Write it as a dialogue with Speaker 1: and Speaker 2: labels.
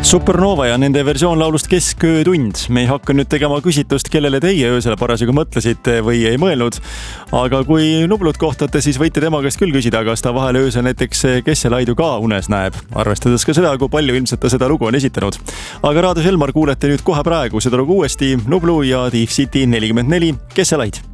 Speaker 1: Supernova ja nende versioon laulust Kesköötund. Me ei hakka nüüd tegema küsitlust, kellele teie öösel parasjagu mõtlesite või ei mõelnud. Aga kui Nublut kohtate, siis võite tema käest küll küsida, kas ta vahel öösel näiteks Kesselaidu ka unes näeb. Arvestades ka seda, kui palju ilmselt ta seda lugu on esitanud. Aga Raadios Elmar kuulete nüüd kohe praegu seda lugu uuesti Nublu ja Thief City 44 Kesselaid.